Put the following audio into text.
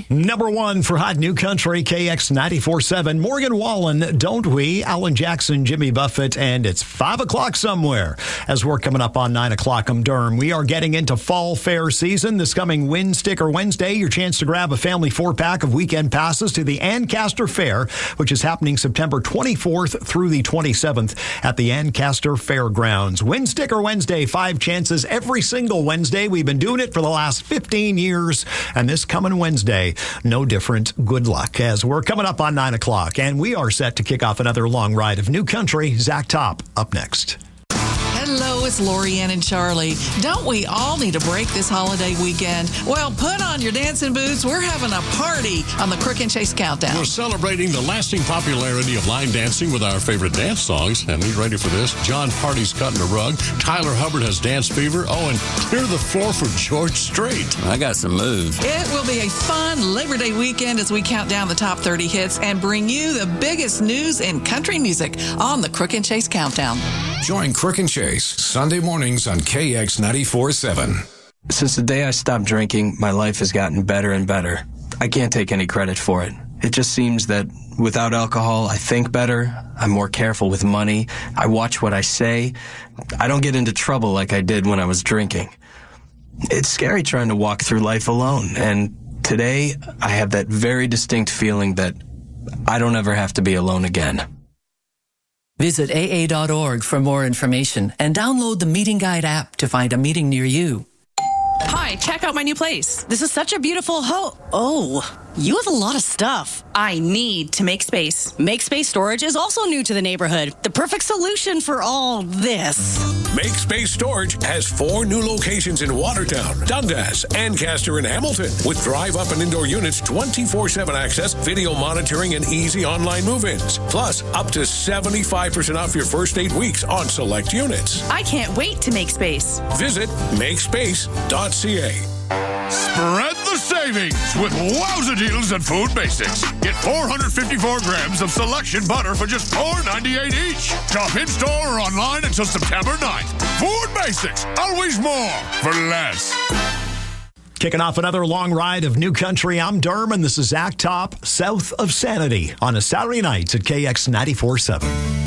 Number one for Hot New Country, KX 94.7. Morgan Wallen, Don't We? Alan Jackson, Jimmy Buffett, and it's 5 o'clock somewhere. As we're coming up on 9 o'clock, I'm Durham. We are getting into fall fair season. This coming Win Sticker Wednesday, your chance to grab a family 4-pack of weekend passes to the Ancaster Fair, which is happening September 24th through the 27th at the Ancaster Fairgrounds. Win Sticker Wednesday, 5 chances every single Wednesday. We've been doing it for the last 15 years, and this coming Wednesday, no different. Good luck as we're coming up on 9 o'clock, and we are set to kick off another long ride of New Country. Zach Top up next. Hello, it's Lorianne and Charlie. Don't we all need a break this holiday weekend? Well, put on your dancing boots. We're having a party on the Crook and Chase Countdown. We're celebrating the lasting popularity of line dancing with our favorite dance songs. And be ready for this. John Party's Cutting a Rug. Tyler Hubbard has Dance Fever. Oh, and clear the floor for George Strait. I got some moves. It will be a fun Labor Day weekend as we count down the top 30 hits and bring you the biggest news in country music on the Crook and Chase Countdown. Join Crook and Chase Sunday mornings on KX 94.7. Since the day I stopped drinking, my life has gotten better and better. I can't take any credit for it. It just seems that without alcohol, I think better. I'm more careful with money. I watch what I say. I don't get into trouble like I did when I was drinking. It's scary trying to walk through life alone. And today, I have that very distinct feeling that I don't ever have to be alone again. Visit AA.org for more information and download the Meeting Guide app to find a meeting near you. Hi, check out my new place. This is such a beautiful Oh, you have a lot of stuff. I need to make space. Make Space Storage is also new to the neighborhood. The perfect solution for all this. Make Space Storage has 4 new locations in Watertown, Dundas, Ancaster, and Hamilton, with drive-up and indoor units, 24/7 access, video monitoring, and easy online move-ins. Plus, up to 75% off your first 8 weeks on select units. I can't wait to make space. Visit makespace.ca. Spread the savings with wowza deals at Food Basics. Get 454 grams of selection butter for just $4.98 each. Shop in-store or online until September 9th. Food Basics, always more for less. Kicking off another long ride of New Country, I'm Durham, and this is Zach Top, South of Sanity, on a Saturday night at KX 94.7.